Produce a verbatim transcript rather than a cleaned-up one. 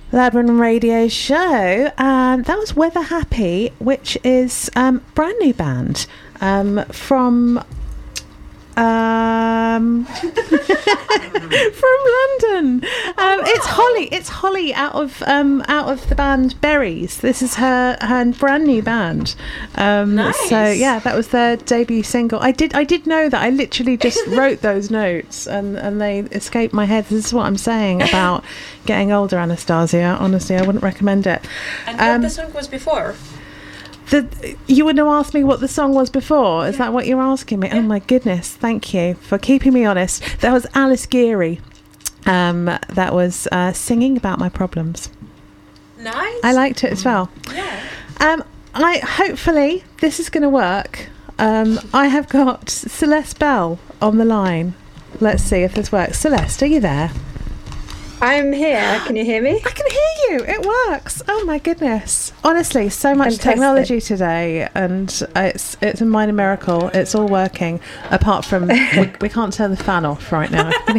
Ladbroke Radio Show. Um, that was Weather Happy, which is a um, brand new band um, from um, from London. Um, oh, wow. It's Holly. It's Holly out of um, out of the band Berries. This is her her brand new band. Um, nice. So yeah, that was their debut single. I did I did know that. I literally just wrote those notes and and they escaped my head. This is what I'm saying about getting older, Anastasia. Honestly, I wouldn't recommend it. And what um, the song was before? The, you wouldn't have asked me what the song was before. Is yeah. that what you're asking me? Yeah. Oh my goodness! Thank you for keeping me honest. That was Alice Geary. Um, that was uh, singing about my problems. Nice. I liked it as well. Yeah. Um, I hopefully this is going to work. Um, I have got Celeste Bell on the line. Let's see if this works. Celeste, are you there? I'm here. Can you hear me? I can hear you. It works. Oh my goodness. Honestly, so much Fantastic. technology today, and it's it's a minor miracle. It's all working, apart from we, we can't turn the fan off right now. If you can